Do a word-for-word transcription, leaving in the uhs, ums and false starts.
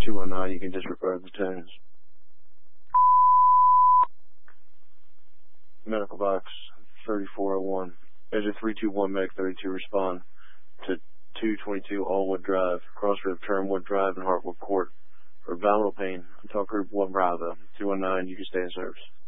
two one nine, you can disregard the tunes. Medical box thirty-four oh one. There's a three two one Medic thirty-two respond to two twenty-two Allwood Drive, crossroad of Turnwood Drive and Hartwood Court for abdominal pain. Until group one Bravo. two one nine, you can stay in service.